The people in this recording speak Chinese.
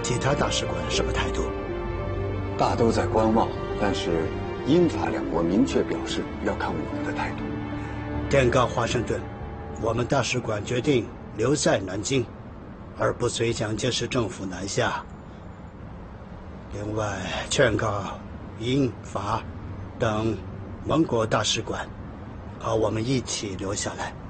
其他大使馆什么态度？ 大都在观望，但是英法两国明确表示要看我们的态度。 电告华盛顿，我们大使馆决定留在南京，而不随蒋介石政府南下。另外，劝告英法等盟国大使馆，和我们一起留下来。